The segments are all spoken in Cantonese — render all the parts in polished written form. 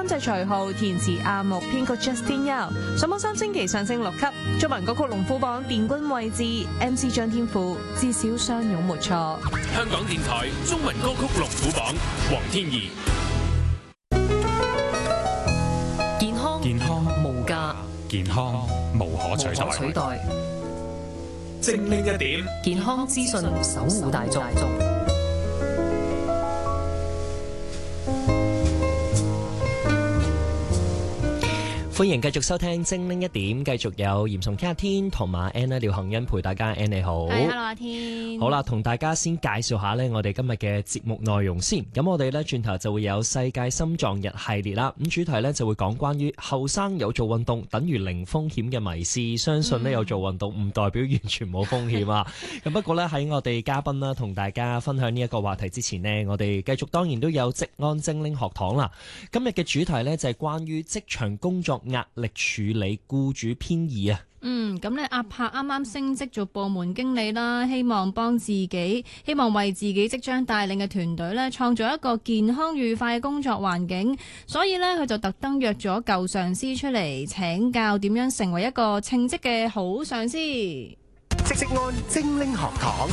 製徐浩，填詞阿木，編曲 Justin Yao。上榜3星期上升6級，中文歌曲龍虎榜殿軍位置 ，MC 張天賦至少相擁沒錯。 香港電台中文歌曲龍虎榜，黃天怡。 健康無價， 健康無可取代。精靈一點， 健康資訊守護大眾。 歡迎繼續收聽精靈一點，繼續有嚴崇傾阿天同埋 Anna 廖恒恩陪大家。Anna 你好 ，Hello 阿天。 好啦，同大家先介紹下呢我哋今日嘅節目內容先。咁我哋呢轉頭就會有世界心臟日系列啦。咁主題呢就會講關於後生有做運動等於零風險嘅迷思。相信呢有做運動唔代表完全冇風險啊。咁不過呢喺我哋嘉賓啦同大家分享呢一個話題之前呢，我哋繼續當然都有職安精靈學堂啦。今日嘅主題呢就係關於職場工作壓力處理僱主偏異啊。 咁咧阿柏啱啱升職做部門經理啦，希望為自己即將帶領嘅團隊咧創造一個健康愉快嘅工作環境，所以咧佢就特登約咗舊上司出嚟請教點樣成為一個稱職嘅好上司。 職安精靈學堂。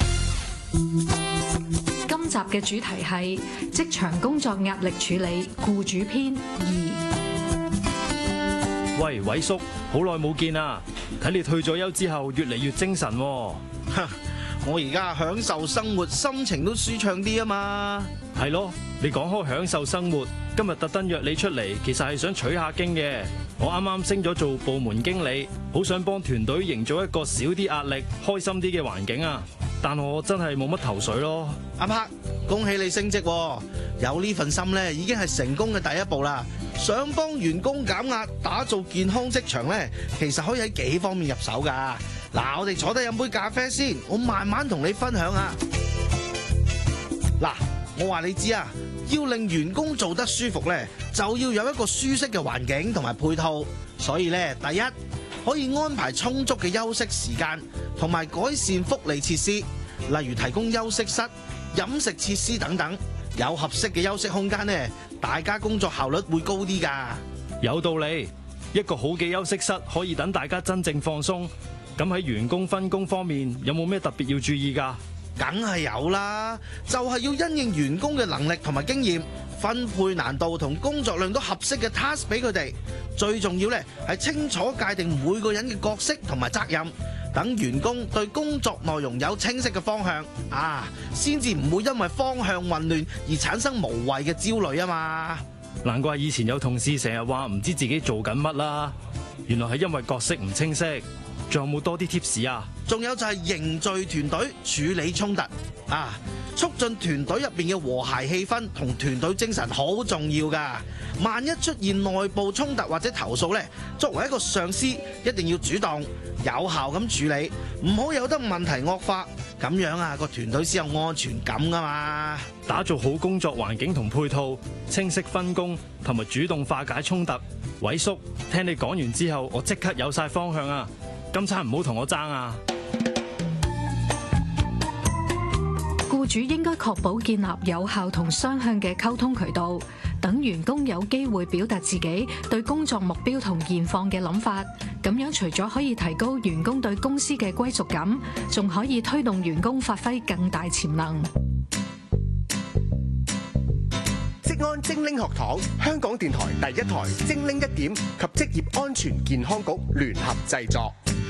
今集嘅主題係職場工作壓力處理僱主篇2。 喂，偉叔，好耐冇見啦！睇你退咗休之後越嚟越精神喎。 我而家享受生活，心情都舒暢啲啊嘛。 係咯，你講開享受生活，今日特登約你出嚟，其實係想取下經嘅。我啱啱升咗做部門經理，好想幫團隊營造一個少啲壓力、開心啲嘅環境啊！但我真係冇乜頭緒咯。 阿柏，恭喜你升職喎，有呢份心咧，已經係成功嘅第一步啦。想幫員工減壓、打造健康職場咧，其實可以喺幾方面入手噶。嗱，我哋坐低飲杯咖啡先，我慢慢同你分享啊。嗱，我話你知啊，要令員工做得舒服咧，就要有一個舒適嘅環境同埋配套。所以咧，第一，可以安排充足嘅休息時間，同埋改善福利設施，例如提供休息室、飲食設施等等。有合適嘅休息空間呢，大家工作效率會高啲㗎。 有道理，一個好嘅休息室可以等大家真正放鬆。咁喺員工分工方面，有冇咩特別要注意㗎？ 梗係有啦，就係要因應員工嘅能力同埋經驗，分配難度同工作量都合適嘅 task 俾佢哋。最重要呢係清楚界定每個人嘅角色同埋責任，等員工對工作內容有清晰嘅方向啊，先至唔會因為方向混亂而產生無謂嘅焦慮啊嘛。 難怪以前有同事成日話唔知自己做緊乜啦，原來係因為角色唔清晰。仲有冇多啲 tips 啊？ 仲有就係凝聚團隊，處理衝突啊，促進團隊入邊嘅和諧氣氛同團隊精神好重要噶。萬一出現內部衝突或者投訴呢，作為一個上司，一定要主動有效咁處理，唔好有得問題惡化，咁樣啊個團隊先有安全感噶嘛。 打造好工作環境同配套，清晰分工同埋主動化解衝突。偉叔，聽你講完之後，我即刻有晒方向啊！今餐唔好同我爭啊！ 僱主應該確保建立有效同雙向嘅溝通渠道，等員工有機會表達自己對工作目標同現況嘅諗法。咁樣除咗可以提高員工對公司嘅歸屬感，仲可以推動員工發揮更大潛能。 職安精靈學堂，香港電台第一台精靈一點及職業安全健康局聯合製作。